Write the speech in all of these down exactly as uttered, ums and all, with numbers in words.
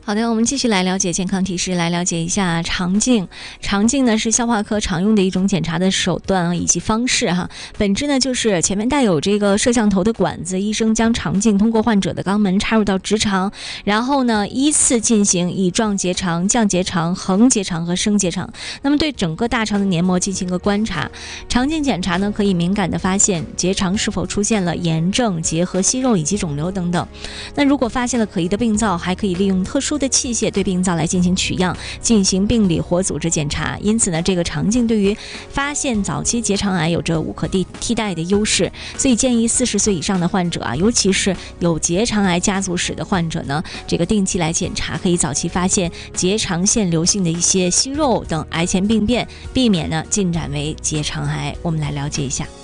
好的，我们继续来了解健康提示，来了解一下肠镜。肠镜呢是消化科常用的一种检查的手段以及方式哈。本质呢就是前面带有这个摄像头的管子，医生将肠镜通过患者的肛门插入到直肠，然后呢依次进行乙状结肠、降结肠、横结肠和升结肠。那么对整个大肠的黏膜进行个观察。肠镜检查呢可以敏感的发现结肠是否出现了炎症、结核、息肉以及肿瘤等等。那如果发现了可疑的病灶，还可以利用特殊的器械对病灶来进行取样，进行病理活组织检查。因此呢，这个肠镜对于发现早期结肠癌有着无可替代的优势。所以建议四十岁以上的患者啊，尤其是有结肠癌家族史的患者呢，这个定期来检查，可以早期发现结肠腺瘤性的一些息肉等癌前病变，避免呢进展为结肠癌。我们来了解一下。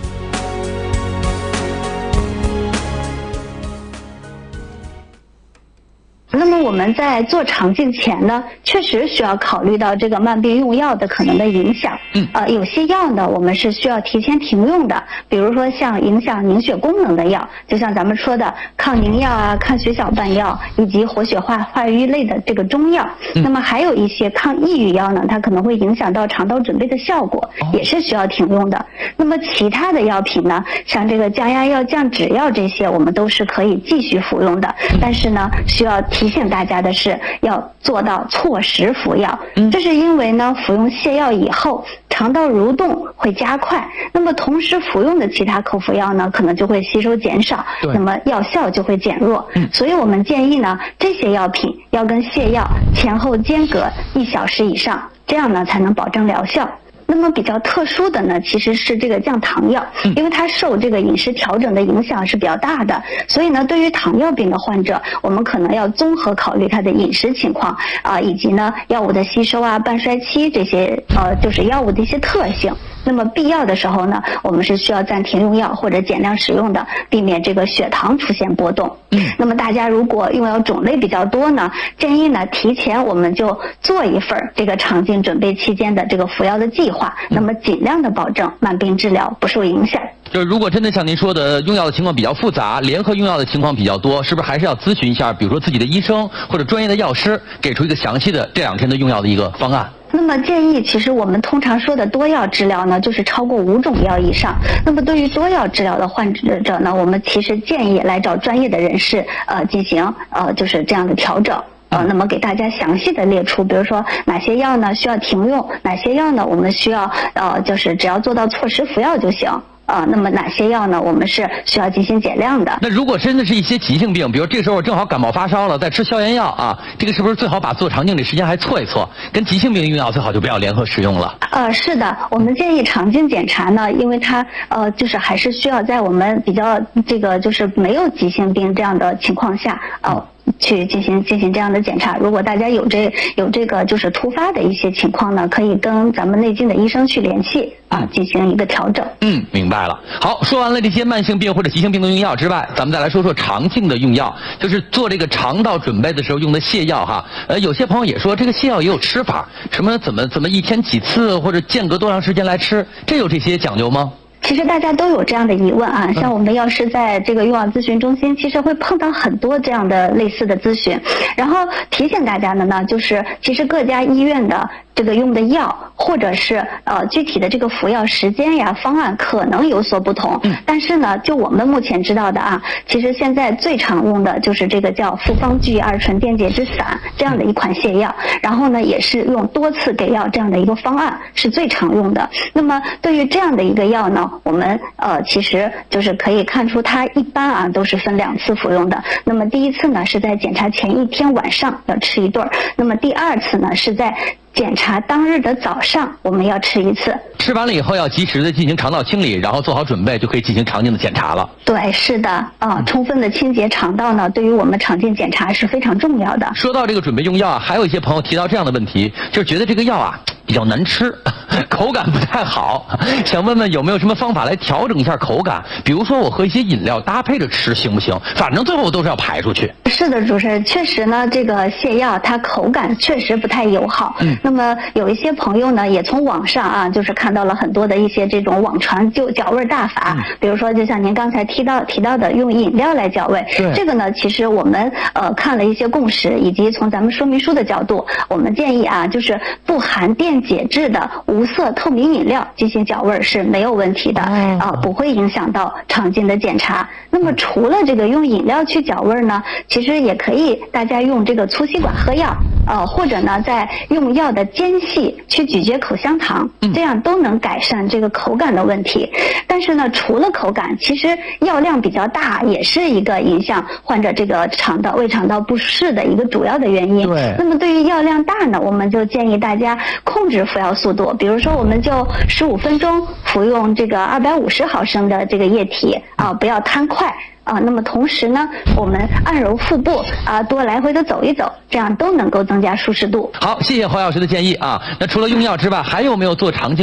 那么我们在做肠镜前呢，确实需要考虑到这个慢病用药的可能的影响。嗯，呃，有些药呢，我们是需要提前停用的，比如说像影响凝血功能的药，就像咱们说的抗凝药啊、抗血小板药以及活血化化瘀类的这个中药。嗯、那么还有一些抗抑郁药呢，它可能会影响到肠道准备的效果，也是需要停用的。那么其他的药品呢，像这个降压药、降脂药这些，我们都是可以继续服用的，但是呢，需要提醒大家的是要做到错时服药。这是因为呢，服用泻药以后，肠道蠕动会加快，那么同时服用的其他口服药呢，可能就会吸收减少，那么药效就会减弱。所以我们建议呢，这些药品要跟泻药前后间隔一小时以上，这样呢才能保证疗效。那么比较特殊的呢，其实是这个降糖药，因为它受这个饮食调整的影响是比较大的，所以呢，对于糖尿病的患者，我们可能要综合考虑他的饮食情况啊、呃，以及呢药物的吸收啊、半衰期这些呃，就是药物的一些特性。那么必要的时候呢，我们是需要暂停用药或者减量使用的，避免这个血糖出现波动。嗯，那么大家如果用药种类比较多呢，建议呢提前我们就做一份这个肠镜准备期间的这个服药的计划，那么尽量的保证慢病治疗不受影响。 就是如果真的像您说的用药的情况比较复杂，联合用药的情况比较多，是不是还是要咨询一下，比如说自己的医生或者专业的药师，给出一个详细的这两天的用药的一个方案？ 那么建议，其实我们通常说的多药治疗呢，就是超过五种药以上。那么对于多药治疗的患者呢，我们其实建议来找专业的人士呃进行呃就是这样的调整。呃，那么给大家详细的列出，比如说哪些药呢需要停用，哪些药呢我们需要呃就是只要做到错时服药就行。啊，那么哪些药呢？我们是需要进行减量的。 那如果真的是一些急性病，比如这时候正好感冒发烧了，在吃消炎药啊，这个是不是最好把做肠镜的时间还错一错？跟急性病用药最好就不要联合使用了。 呃，是的，我们建议肠镜检查呢，因为它呃就是还是需要在我们比较这个就是没有急性病这样的情况下呃。嗯去进行进行这样的检查。如果大家有这有这个就是突发的一些情况呢，可以跟咱们内镜的医生去联系啊，进行一个调整。 嗯，明白了。好，说完了这些慢性病或者急性病的用药之外，咱们再来说说肠镜的用药，就是做这个肠道准备的时候用的泻药哈。呃，有些朋友也说这个泻药也有吃法，什么怎么怎么一天几次或者间隔多长时间来吃，这有这些讲究吗？ 其实大家都有这样的疑问啊，像我们要是在这个用药咨询中心，其实会碰到很多这样的类似的咨询。然后提醒大家的呢，就是其实各家医院的这个用的药，或者是呃具体的这个服药时间呀、方案可能有所不同。嗯。但是呢，就我们目前知道的啊，其实现在最常用的就是这个叫复方聚乙二醇电解质散这样的一款泻药，然后呢也是用多次给药这样的一个方案是最常用的。那么对于这样的一个药呢，我们呃其实就是可以看出它一般啊都是分两次服用的。那么第一次呢是在检查前一天晚上要吃一顿，那么第二次呢是在检查当日的早上我们要吃一次。 吃完了以后要及时的进行肠道清理，然后做好准备就可以进行肠镜的检查了。 对，是的啊、呃，充分的清洁肠道呢，对于我们肠镜检查是非常重要的。 说到这个准备用药啊，还有一些朋友提到这样的问题，就是觉得这个药啊比较难吃，口感不太好，想问问有没有什么方法来调整一下口感？比如说我和一些饮料搭配着吃行不行？反正最后都是要排出去。 是的，主持人，确实呢，这个泻药它口感确实不太友好。嗯，那么有一些朋友呢，也从网上啊，就是看到了很多的一些这种网传就搅味大法，嗯、比如说就像您刚才提到提到的，用饮料来搅味。对，这个呢，其实我们呃看了一些共识，以及从咱们说明书的角度，我们建议啊，就是不含电解质的无色透明饮料进行搅味是没有问题的，啊、呃，不会影响到肠镜的检查。那么除了这个用饮料去搅味呢，其实也可以大家用这个粗吸管喝药，呃，或者呢在用药的间隙去咀嚼口香糖，这样都能改善这个口感的问题。但是呢，除了口感，其实药量比较大也是一个影响患者这个肠道胃肠道不适的一个主要的原因。对。那么对于药量大呢，我们就建议大家控制服药速度，比如说我们就十五分钟服用这个二百五十毫升的这个液体啊，不要贪快。啊，那么同时呢，我们按揉腹部啊，多来回的走一走，这样都能够增加舒适度。 好，谢谢侯老师的建议啊。那除了用药之外，还有没有做肠镜